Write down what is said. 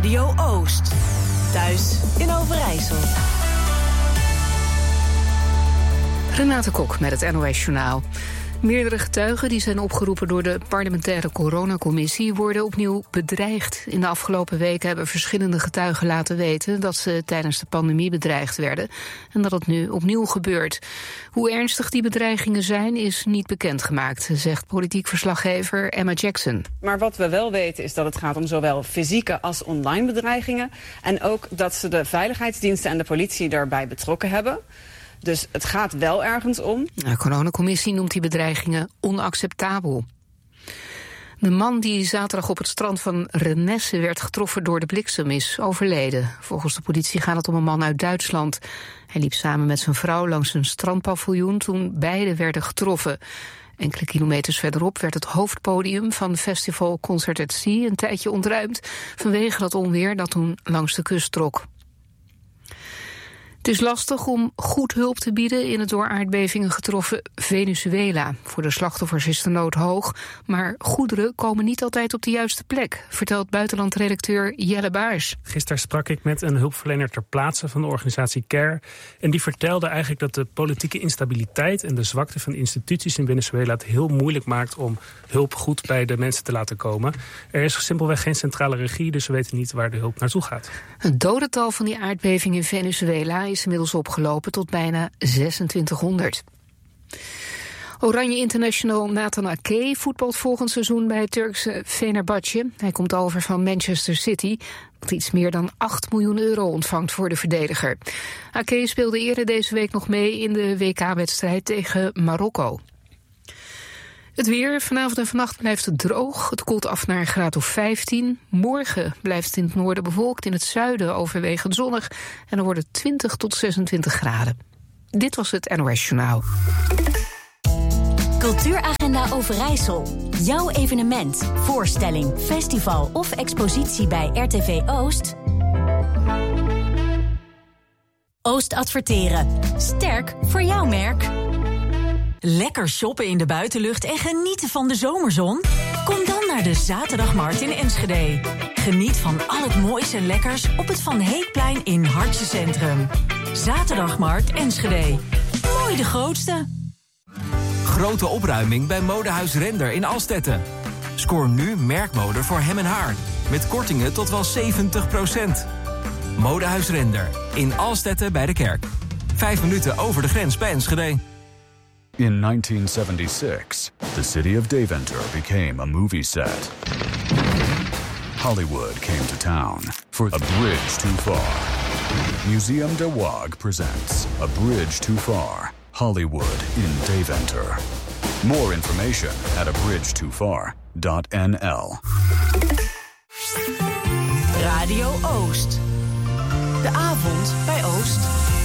Radio Oost. Thuis in Overijssel. Renate Kok met het NOS Journaal. Meerdere getuigen die zijn opgeroepen door de parlementaire coronacommissie worden opnieuw bedreigd. In de afgelopen weken hebben verschillende getuigen laten weten dat ze tijdens de pandemie bedreigd werden en dat het nu opnieuw gebeurt. Hoe ernstig die bedreigingen zijn is niet bekendgemaakt, zegt politiek verslaggever Emma Jackson. Maar wat we wel weten is dat het gaat om zowel fysieke als online bedreigingen en ook dat ze de veiligheidsdiensten en de politie daarbij betrokken hebben. Dus het gaat wel ergens om. De coronacommissie noemt die bedreigingen onacceptabel. De man die zaterdag op het strand van Renesse werd getroffen door de bliksem is overleden. Volgens de politie gaat het om een man uit Duitsland. Hij liep samen met zijn vrouw langs een strandpaviljoen toen beiden werden getroffen. Enkele kilometers verderop werd het hoofdpodium van festival Concert at Sea een tijdje ontruimd vanwege dat onweer dat toen langs de kust trok. Het is lastig om goed hulp te bieden in het door aardbevingen getroffen Venezuela. Voor de slachtoffers is de nood hoog, maar goederen komen niet altijd op de juiste plek, vertelt buitenlandredacteur Jelle Baars. Gisteren sprak ik met een hulpverlener ter plaatse van de organisatie CARE. En die vertelde eigenlijk dat de politieke instabiliteit en de zwakte van de instituties in Venezuela het heel moeilijk maakt om hulp goed bij de mensen te laten komen. Er is simpelweg geen centrale regie, dus we weten niet waar de hulp naartoe gaat. Het dodental van die aardbeving in Venezuela is inmiddels opgelopen tot bijna 2600. Oranje international Nathan Ake voetbalt volgend seizoen bij het Turkse Fenerbahçe. Hij komt over van Manchester City, dat iets meer dan 8 miljoen euro ontvangt voor de verdediger. Ake speelde eerder deze week nog mee in de WK-wedstrijd tegen Marokko. Het weer, vanavond en vannacht blijft het droog. Het koelt af naar een graad of 15. Morgen blijft het in het noorden bewolkt, in het zuiden overwegend zonnig. En dan wordt het 20 tot 26 graden. Dit was het NOS Journaal. Cultuuragenda Overijssel. Jouw evenement, voorstelling, festival of expositie bij RTV Oost? Oost adverteren. Sterk voor jouw merk. Lekker shoppen in de buitenlucht en genieten van de zomerzon? Kom dan naar de Zaterdagmarkt in Enschede. Geniet van al het moois en lekkers op het Van Heekplein in Hartje Centrum. Zaterdagmarkt Enschede. Mooi de grootste. Grote opruiming bij Modehuis Render in Alstetten. Scoor nu merkmode voor hem en haar. Met kortingen tot wel 70%. Modehuis Render in Alstetten bij de kerk. 5 minuten over de grens bij Enschede. In 1976, the city of Deventer became a movie set. Hollywood came to town for A Bridge Too Far. Museum de Waag presents A Bridge Too Far, Hollywood in Deventer. More information at abridgetofar.nl. Radio Oost. De avond bij Oost.